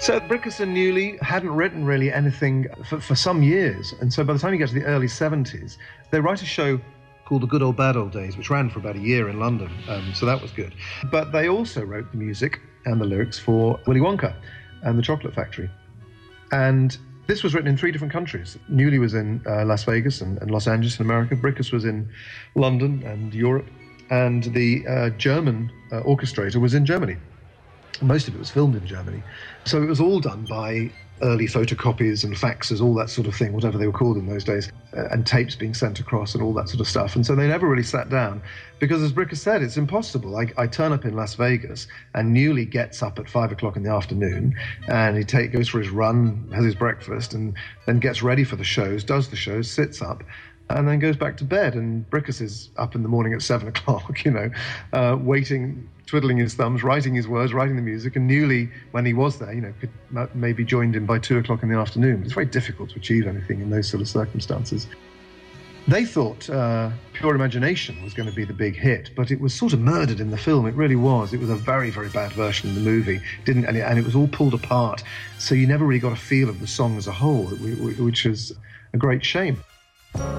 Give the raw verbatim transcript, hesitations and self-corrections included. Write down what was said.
So Brickus and Newley hadn't written really anything for, for some years. And so by the time you get to the early seventies, they write a show called The Good Old Bad Old Days, which ran for about a year in London. Um, so that was good. But they also wrote the music and the lyrics for Willy Wonka and the Chocolate Factory. And this was written in three different countries. Newley was in uh, Las Vegas and, and Los Angeles in America. Brickus was in London and Europe. And the uh, German uh, orchestrator was in Germany. Most of it was filmed in Germany. So it was all done by early photocopies and faxes, all that sort of thing, whatever they were called in those days, uh, and tapes being sent across and all that sort of stuff. And so they never really sat down because, as Brickus said, it's impossible. I, I turn up in Las Vegas and Newley gets up at five o'clock in the afternoon and he take, goes for his run, has his breakfast, and then gets ready for the shows, does the shows, sits up, and then goes back to bed. And Brickus is up in the morning at seven o'clock, you know, uh, waiting, twiddling his thumbs, writing his words, writing the music. And Newley, when he was there, you know, could maybe joined him by two o'clock in the afternoon. It's very difficult to achieve anything in those sort of circumstances. They thought uh, Pure Imagination was going to be the big hit, but it was sort of murdered in the film. It really was. It was a very, very bad version of the movie. Didn't, and it, and it was all pulled apart. So you never really got a feel of the song as a whole, which is a great shame.